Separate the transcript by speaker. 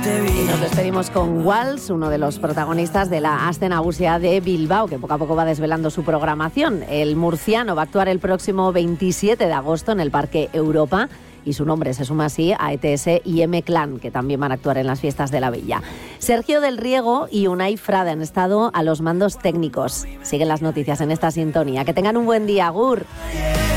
Speaker 1: Y nos despedimos con Walls, uno de los protagonistas de la Aste Nagusia de Bilbao, que poco a poco va desvelando su programación. El murciano va a actuar el próximo 27 de agosto en el Parque Europa y su nombre se suma así a ETS y M-Clan, que también van a actuar en las fiestas de la Villa. Sergio del Riego y Unai Frade han estado a los mandos técnicos. Siguen las noticias en esta sintonía. Que tengan un buen día, agur.